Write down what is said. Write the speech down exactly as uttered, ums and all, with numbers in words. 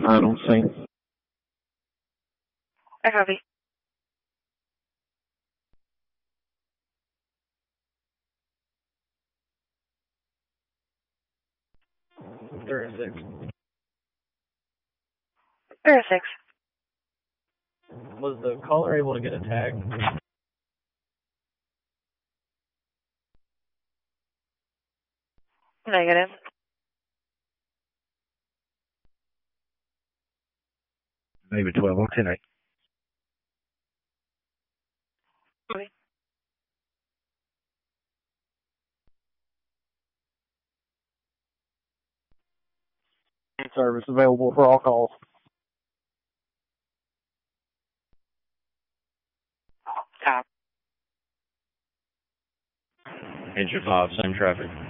I don't see. I copy. thirty-six. thirty-six. Was the caller able to get a tag? Negative. Maybe twelve on ten eight. Okay. Service available for all calls. Top. Engine five, same traffic.